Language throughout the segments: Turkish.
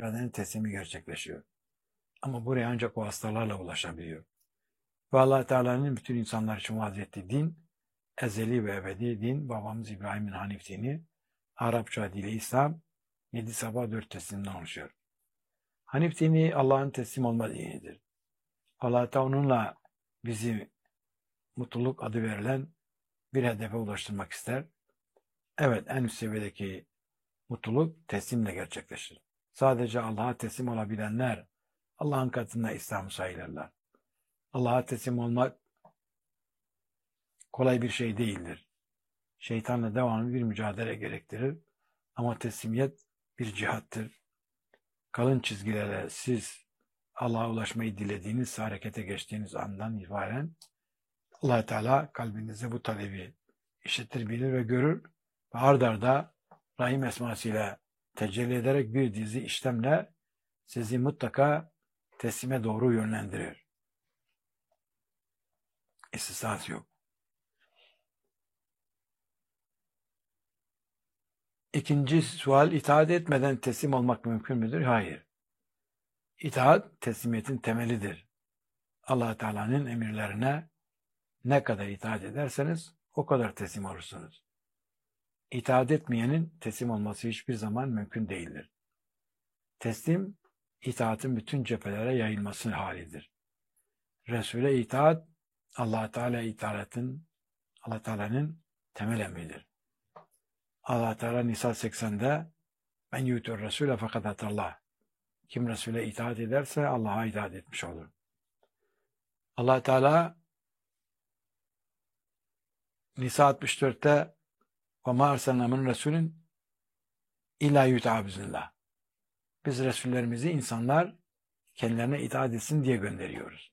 bedenin teslimi gerçekleşiyor. Ama buraya ancak o hastalarla ulaşabiliyor. Ve Allah Teala'nın bütün insanlar için vaaz ettiği din, ezeli ve ebedi din, babamız İbrahim'in Hanif dini, Arapça dili İslam, 7 sabah 4 teslimden oluşuyor. Hanif dini Allah'ın teslim olma dinidir. Allah Teala onunla bizi mutluluk adı verilen bir hedefe ulaştırmak ister. Evet, en üst seviyedeki mutluluk teslimle gerçekleşir. Sadece Allah'a teslim olabilenler Allah'ın katında İslam'ı sayılırlar. Allah'a teslim olmak kolay bir şey değildir. Şeytanla devamlı bir mücadele gerektirir. Ama teslimiyet bir cihattır. Kalın çizgilerle siz Allah'a ulaşmayı dilediğiniz, harekete geçtiğiniz andan itibaren Allah Teala kalbinize bu talebi işitir, bilir ve görür. Ve ard arda Rahim esmasıyla tecelli ederek bir dizi işlemle sizi mutlaka teslime doğru yönlendirir. İstisnası yok. İkinci sual, itaat etmeden teslim olmak mümkün müdür? Hayır. İtaat teslimiyetin temelidir. Allah Teala'nın emirlerine ne kadar itaat ederseniz o kadar teslim olursunuz. İtaat etmeyenin teslim olması hiçbir zaman mümkün değildir. Teslim, itaatın bütün cephelere yayılması halidir. Resul'e itaat, Allah Teala'nın temel emridir. Allah Teala Nisa 80'de "Men yutur Resul'e fakat atallah." Kim Resul'e itaat ederse Allah'a itaat etmiş olur. Allah Teala Nisa 64'te "Ve arsalna min Resulün illa yuta'a biznillah." Biz Resullerimizi insanlar kendilerine itaat etsin diye gönderiyoruz.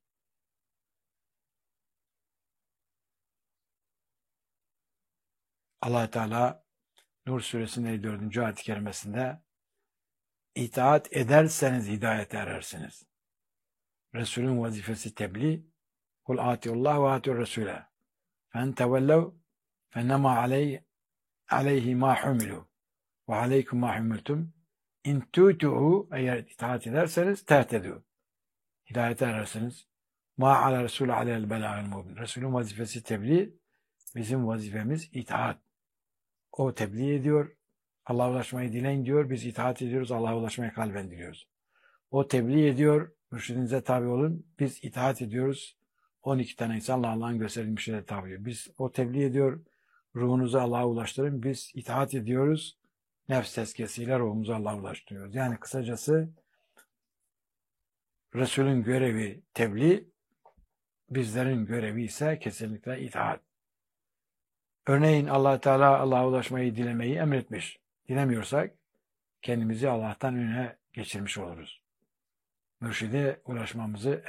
Allah Teala Nur suresinin 54. ayet-i kerimesinde itaat ederseniz hidayete erersiniz. Resulün vazifesi tebliğ. Kul atiyullah ve atiyur Resul'e. Fen tevellev fennema aleyhi ma humilu ve aleykum ma humiltum. İn tu'tuhu, eğer itaat ederseniz tehtedû. Hidayete erersiniz. Ma ala Resulü aleyhel belâgil mubin. Resulün vazifesi tebliğ. Bizim vazifemiz itaat. O tebliğ ediyor. Allah'a ulaşmayı dileyin diyor. Biz itaat ediyoruz. Allah'a ulaşmayı kalben diliyoruz. O tebliğ ediyor. Mürşidinize tabi olun. Biz itaat ediyoruz. 12 tane insanla Allah'ın gösterilmişine tabi ediyor. Biz o tebliğ ediyor. Ruhunuzu Allah'a ulaştırın. Biz itaat ediyoruz. Nefs tezkiyesiyle ruhumuzu Allah'a ulaştırıyoruz. Yani kısacası Resul'ün görevi tebliğ, bizlerin görevi ise kesinlikle itaat. Örneğin Allah Teala Allah'a ulaşmayı dilemeyi emretmiş. Dilemiyorsak kendimizi Allah'tan öne geçirmiş oluruz. Mürşide ulaşmamızı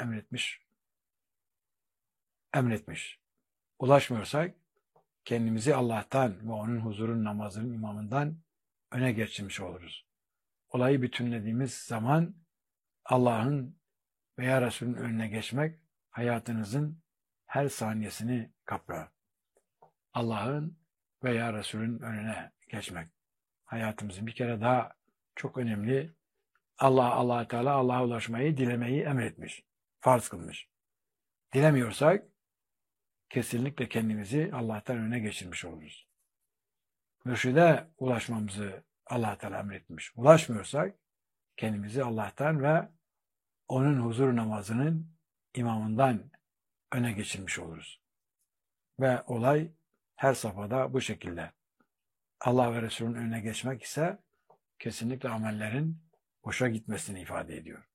emretmiş. Ulaşmıyorsak kendimizi Allah'tan ve onun huzurun namazının imamından öne geçirmiş oluruz. Olayı bütünlediğimiz zaman Allah'ın veya Resul'ün önüne geçmek hayatınızın her saniyesini kaplar. Allah'ın veya Resul'ün önüne geçmek hayatımızın bir kere daha çok önemli. Allah Teala Allah'a ulaşmayı, dilemeyi emretmiş. Farz kılmış. Dilemiyorsak kesinlikle kendimizi Allah'tan öne geçirmiş oluruz. Mürşide ulaşmamızı Allah Teala emretmiş. Ulaşmıyorsak kendimizi Allah'tan ve onun huzur namazının imamından öne geçirmiş oluruz. Ve olay her safhada bu şekilde. Allah ve Resul'ün önüne geçmek ise kesinlikle amellerin boşa gitmesini ifade ediyor.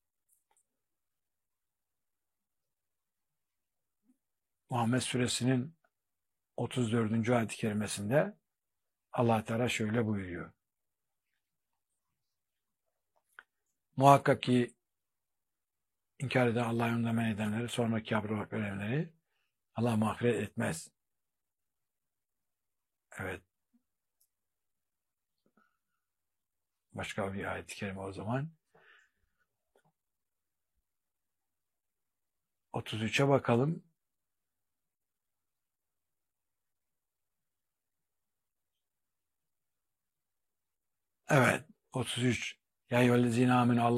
Muhammed Suresinin 34. ayet-i kerimesinde Allah Teala şöyle buyuruyor. Muhakkak ki inkar eden, Allah'ın yolunda men edenleri, sonraki yaprak verenleri Allah mağfiret etmez. Evet. Başka bir ayet-i kerime o zaman. 33'e bakalım. Evet. 33. Ya eyyühellezine amenu